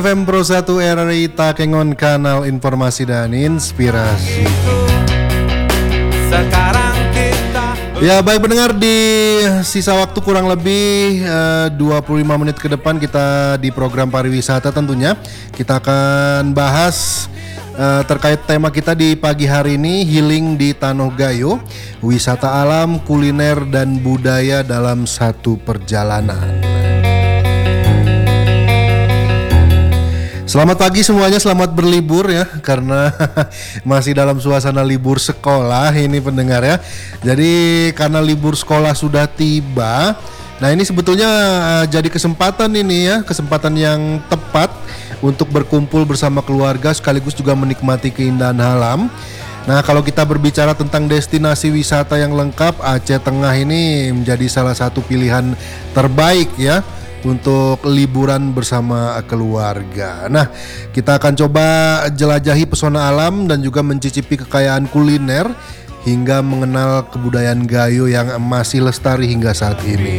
FM Pro 1 RRI Takengon, kanal informasi dan inspirasi. Sekarang kita Ya baik pendengar, di sisa waktu kurang lebih 25 menit ke depan kita di program pariwisata tentunya kita akan bahas terkait tema kita di pagi hari ini, healing di Tanoh Gayo, wisata alam, kuliner dan budaya dalam satu perjalanan. Selamat pagi semuanya, selamat berlibur ya, karena masih dalam suasana libur sekolah ini pendengar ya. Jadi karena libur sekolah sudah tiba, nah ini sebetulnya jadi kesempatan ini ya, kesempatan yang tepat untuk berkumpul bersama keluarga sekaligus juga menikmati keindahan alam. Nah kalau kita berbicara tentang destinasi wisata yang lengkap, Aceh Tengah ini menjadi salah satu pilihan terbaik ya untuk liburan bersama keluarga. Nah, kita akan coba jelajahi pesona alam dan juga mencicipi kekayaan kuliner hingga mengenal kebudayaan Gayo yang masih lestari hingga saat ini.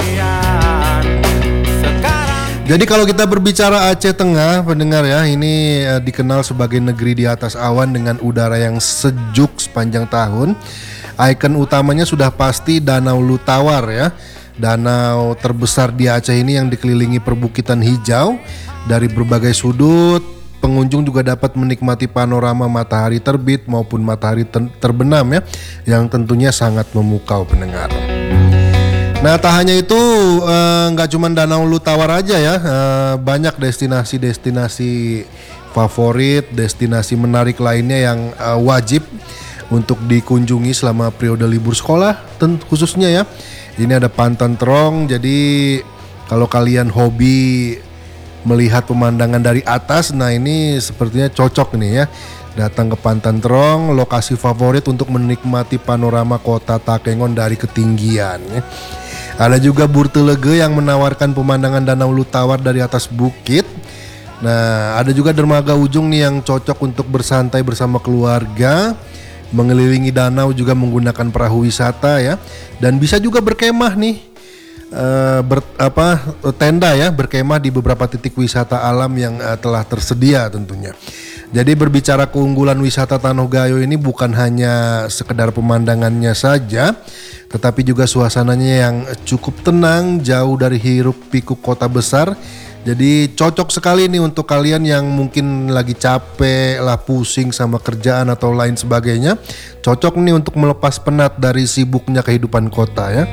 Jadi kalau kita berbicara Aceh Tengah, pendengar ya, ini dikenal sebagai negeri di atas awan dengan udara yang sejuk sepanjang tahun. Ikon utamanya sudah pasti Danau Lutawar ya. Danau terbesar di Aceh ini yang dikelilingi perbukitan hijau. Dari berbagai sudut, pengunjung juga dapat menikmati panorama matahari terbit maupun matahari terbenam ya, yang tentunya sangat memukau pendengar. Nah tak hanya itu, nggak cuma Danau Lutawar aja ya, banyak destinasi-destinasi favorit, destinasi menarik lainnya yang wajib untuk dikunjungi selama periode libur sekolah khususnya ya. Ini ada Pantan Terong, jadi kalau kalian hobi melihat pemandangan dari atas, nah ini sepertinya cocok nih ya. Datang ke Pantan Terong, lokasi favorit untuk menikmati panorama kota Takengon dari ketinggian ya. Ada juga Burtelege yang menawarkan pemandangan Danau Lutawar dari atas bukit. Nah ada juga Dermaga Ujung nih yang cocok untuk bersantai bersama keluarga, mengelilingi danau juga menggunakan perahu wisata ya, dan bisa juga berkemah nih, tenda ya, berkemah di beberapa titik wisata alam yang telah tersedia tentunya. Jadi berbicara keunggulan wisata Tanoh Gayo ini bukan hanya sekedar pemandangannya saja, tetapi juga suasananya yang cukup tenang, jauh dari hiruk pikuk kota besar. Jadi cocok sekali nih untuk kalian yang mungkin lagi capek lah, pusing sama kerjaan atau lain sebagainya. Cocok nih untuk melepas penat dari sibuknya kehidupan kota ya.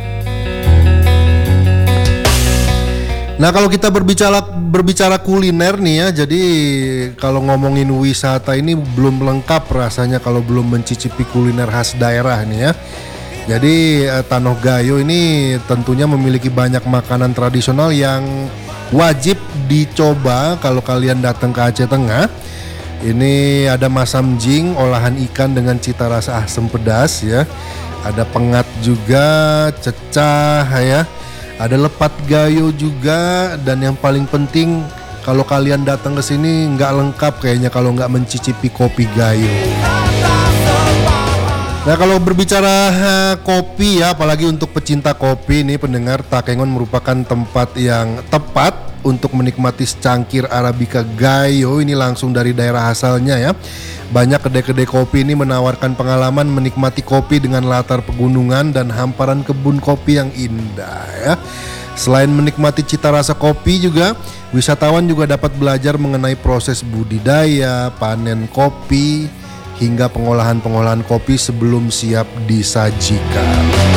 Nah kalau kita berbicara kuliner nih ya, jadi kalau ngomongin wisata ini belum lengkap rasanya kalau belum mencicipi kuliner khas daerah nih ya. Jadi Tanoh Gayo ini tentunya memiliki banyak makanan tradisional yang wajib dicoba kalau kalian datang ke Aceh Tengah. Ini ada masam jing, olahan ikan dengan cita rasa asam pedas ya. Ada pengat juga, cecah ya. Ada lepat Gayo juga, dan yang paling penting kalau kalian datang ke sini nggak lengkap kayaknya kalau nggak mencicipi kopi Gayo. Nah kalau berbicara kopi ya, apalagi untuk pecinta kopi nih pendengar, Takengon merupakan tempat yang tepat untuk menikmati secangkir Arabica Gayo ini langsung dari daerah asalnya ya. Banyak kedai-kedai kopi ini menawarkan pengalaman menikmati kopi dengan latar pegunungan dan hamparan kebun kopi yang indah ya. Selain menikmati cita rasa kopi juga, wisatawan juga dapat belajar mengenai proses budidaya, panen kopi, hingga pengolahan kopi sebelum siap disajikan.